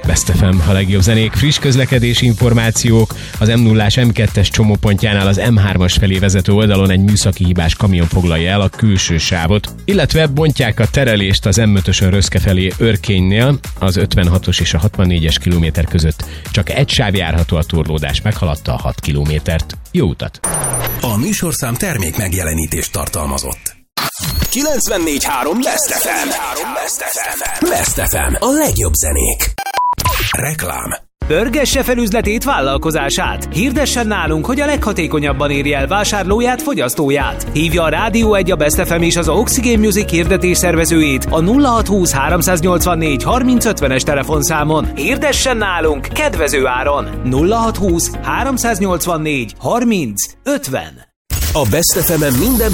Best FM, a legjobb zenék, friss közlekedési információk. Az M0-ás M2-es csomópontjánál az M3-as felé vezető oldalon egy műszaki hibás kamion foglalja el a külső sávot, illetve bontják a terelést az M5-ösön Röszke felé Örkénynél, az 56-os és a 64-es kilométer között. Csak egy sáv járható, a torlódás meghaladta a 6 kilométert. Jó utat! A műsorszám termék megjelenítést tartalmazott. 94.3 Best FM. Best FM. A legjobb zenék. Reklám. Pörgesse fel üzletét, vállalkozását. Hirdessen nálunk, hogy a leghatékonyabban érje el vásárlóját, fogyasztóját. Hívja a Rádió 1, a Best FM és az Oxygen Music hirdetés szervezőjét a 0620 384 3050-es telefonszámon. Hirdessen nálunk kedvező áron. 0620 384 3050. A Best FM-en minden